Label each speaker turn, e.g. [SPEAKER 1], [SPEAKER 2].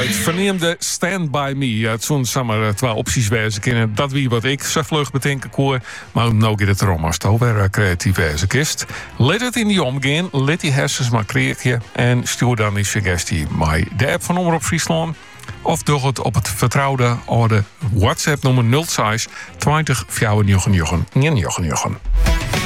[SPEAKER 1] het verneemde Stand By Me. Het zo'n samen 2 opties wezen kunnen. Dat wie wat ik zo vlug bedenken kon. Maar nou gaat het erom als het alweer creatief wezen kist. Let het in die omgaan. Let die hersens maar creëren. En stuur dan die suggestie bij de app van Omroep Friesland. Of doe het op het vertrouwde oude WhatsApp nummer 06 20 94 99.